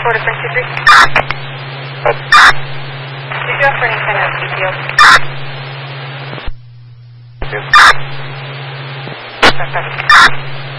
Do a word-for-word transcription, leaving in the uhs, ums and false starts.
Florida Spring two three. Did you offer any kind of P T O? Yes. That's